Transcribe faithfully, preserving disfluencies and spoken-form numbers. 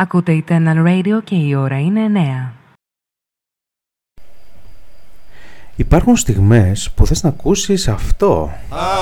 Ακούτε Eternal Radio και η ώρα είναι εννέα. Υπάρχουν στιγμές που θες να ακούσεις αυτό.